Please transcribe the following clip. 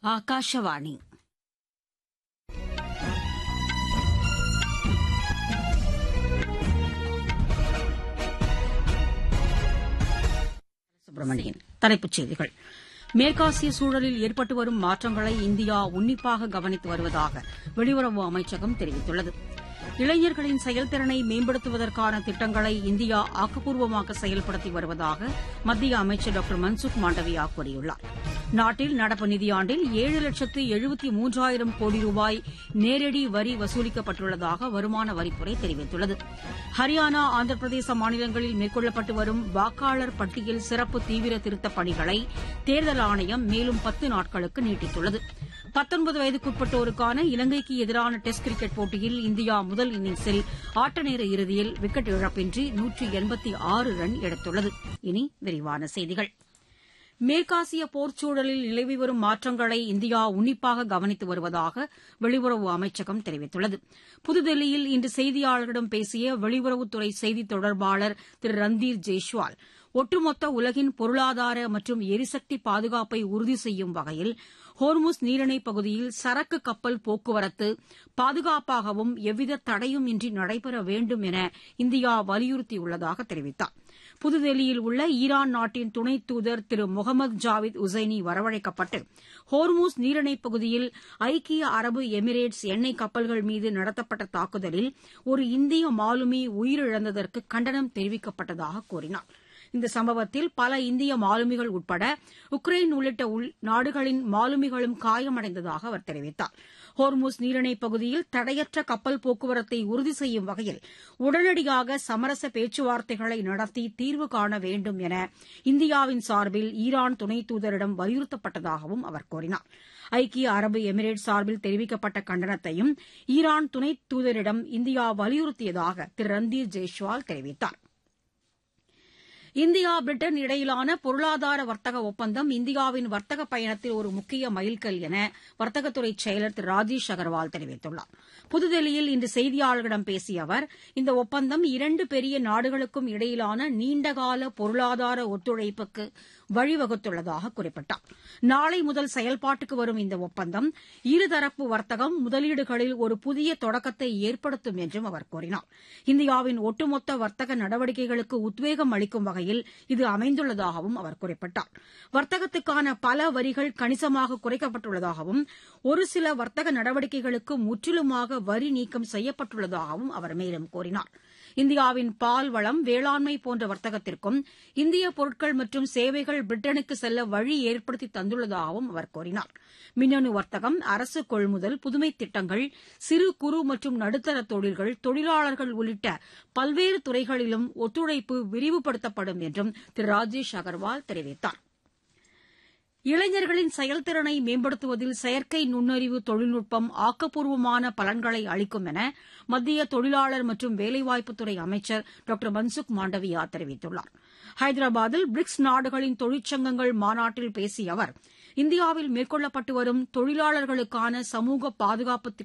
ಆಕಾಶವಾಣಿ சுப்பிரமணியன். தலைப்புச் செய்திகள். மேற்காசிய சூழலில் ஏற்பட்டு வரும் மாற்றங்களை இந்தியா உன்னிப்பாக கவனித்து வருவதாக வெளியுறவு அமைச்சகம் தெரிவித்துள்ளது. இளைஞர்களின் செயல்திறனை மேம்படுத்துவதற்கான திட்டங்களை இந்தியா ஆக்கப்பூர்வமாக செயல்படுத்தி வருவதாக மத்திய அமைச்சர் டாக்டர் மன்சுக் மாண்டவியா கூறியுள்ளார். நாட்டில் நடப்பு நிதியாண்டில் 7,73,000 கோடி ரூபாய் நேரடி வரி வசூலிக்கப்பட்டுள்ளதாக வருமான வரித்துறை தெரிவித்துள்ளது. ஹரியானா, ஆந்திர பிரதேச மாநிலங்களில் மேற்கொள்ளப்பட்டு வரும் வாக்காளர் பட்டியல் சிறப்பு தீவிர திருத்தப் பணிகளை தேர்தல் ஆணையம் மேலும் 10 நாட்களுக்கு நீட்டித்துள்ளது. 19 வயதுக்குட்பட்டோருக்கான இலங்கைக்கு எதிரான டெஸ்ட் கிரிக்கெட் போட்டியில் இந்தியா முதல் இன்னிங்ஸில் ஆட்டநேர இறுதியில் விக்கெட் இழப்பின்றி 186 ரன் எடுத்துள்ளது. இனி விரிவான செய்திகள். மேற்காசிய போர்ச்சூழலில் நிலவி வரும் மாற்றங்களை இந்தியா உன்னிப்பாக கவனித்து வருவதாக வெளியுறவு அமைச்சகம் தெரிவித்துள்ளது. புதுதில்லியில் இன்று செய்தியாளர்களிடம் பேசிய வெளியுறவுத்துறை செய்தித் தொடர்பாளர் திரு ரந்தீர் ஜெய்ஸ்வால், ஒட்டுமொத்த உலகின் பொருளாதார மற்றும் எரிசக்தி பாதுகாப்பை உறுதி செய்யும் வகையில் ஹோர்முஸ் நீரிணைப் பகுதியில் சரக்கு கப்பல் போக்குவரத்து பாதுகாப்பாகவும் எவ்வித தடையும் இன்றி நடைபெற வேண்டும் என இந்தியா வலியுறுத்தியுள்ளதாக தெரிவித்தார். புதுதில்லியில் உள்ள ஈரான் நாட்டின் துணை தூதர் திரு முகமது ஜாவித் உசைனி வரவழைக்கப்பட்டு ஹோர்முஸ் நீரிணைப் பகுதியில் ஐக்கிய அரபு எமிரேட்ஸ் எண்ணெய் கப்பல்கள் மீது நடத்தப்பட்ட தாக்குதலில் ஒரு இந்திய மாலுமி உயிரிழந்ததற்கு கண்டனம் தெரிவிக்கப்பட்டதாக கூறினார். இந்த சம்பவத்தில் பல இந்திய மாலுமிகள் உட்பட உக்ரைன் உள்ளிட்ட நாடுகளின் மாலுமிகளும் காயமடைந்ததாக அவர் தெரிவித்தார். ஹோர்முஸ் நீரிணைப் பகுதியில் தடையற்ற கப்பல் போக்குவரத்தை உறுதி செய்யும் வகையில் உடனடியாக சமரச பேச்சுவார்த்தைகளை நடத்தி தீர்வு காண வேண்டும் என இந்தியாவின் சார்பில் ஈரான் துணை தூதரிடம் வலியுறுத்தப்பட்டதாகவும் அவர் கூறினார். ஐக்கிய அரபு எமிரேட்ஸ் சார்பில் தெரிவிக்கப்பட்ட கண்டனத்தையும் ஈரான் துணை தூதரிடம் இந்தியா வலியுறுத்தியதாக திரு ரந்தீர் ஜெய்ஸ்வால் தெரிவித்தார். இந்தியா பிரிட்டன் இடையிலான பொருளாதார வர்த்தக ஒப்பந்தம் இந்தியாவின் வர்த்தக பயணத்தில் ஒரு முக்கிய மைல்கல் என வர்த்தகத்துறை செயலர் திரு ராஜேஷ் அகர்வால் தெரிவித்துள்ளார். புதுதில்லியில் இன்று செய்தியாளர்களிடம் பேசிய அவர், இந்த ஒப்பந்தம் 2 பெரிய நாடுகளுக்கும் இடையிலான நீண்டகால பொருளாதார ஒத்துழைப்புக்கு வழிவகுத்துள்ளதாக குறிப்பிட்டார். நாளை முதல் செயல்பாட்டுக்கு வரும் இந்த ஒப்பந்தம் இருதரப்பு வர்த்தகம், முதலீடுகளில் ஒரு புதிய தொடக்கத்தை ஏற்படுத்தும் என்றும் அவர் கூறினார். இந்தியாவின் ஒட்டுமொத்த வர்த்தக நடவடிக்கைகளுக்கு உத்வேகம் அளிக்கும் வகையில் இது அமைந்துள்ளதாகவும் அவர் குறிப்பிட்டார். வர்த்தகத்துக்கான பல வரிகள் கணிசமாக குறைக்கப்பட்டுள்ளதாகவும் ஒரு சில வர்த்தக நடவடிக்கைகளுக்கு முற்றிலுமாக வரி நீக்கம் செய்யப்பட்டுள்ளதாகவும் அவர் மேலும் கூறினார். இந்தியாவின் பால் வளம், வேளாண்மை போன்ற வர்த்தகத்திற்கும் இந்திய பொருட்கள் மற்றும் சேவைகள் பிரிட்டனுக்கு செல்ல வழி ஏற்படுத்தி தந்துள்ளதாகவும் அவர் கூறினார். மின்னணு வர்த்தகம், அரசு கொள்முதல், புதுமைத் திட்டங்கள், சிறு குறு மற்றும் நடுத்தர தொழில்கள், தொழிலாளர்கள் உள்ளிட்ட பல்வேறு துறைகளிலும் ஒத்துழைப்பு விரிவுபடுத்தப்படும் என்றும் திரு ராஜேஷ் அகர்வால் தெரிவித்தார். இளைஞர்களின் செயல்திறனை மேம்படுத்துவதில் செயற்கை நுண்ணறிவு தொழில்நுட்பம் ஆக்கப்பூர்வமான பலன்களை அளிக்கும் என மத்திய தொழிலாளர் மற்றும் வேலைவாய்ப்புத்துறை அமைச்சர் டாக்டர் மன்சுக் மாண்டவியா தெரிவித்துள்ளார். ஹைதராபாத்தில் பிரிக்ஸ் நாடுகளின் தொழிற்சங்கங்கள் மாநாட்டில் பேசிய அவர், இந்தியாவில் மேற்கொள்ளப்பட்டு வரும் தொழிலாளர்களுக்கான சமூக பாதுகாப்பு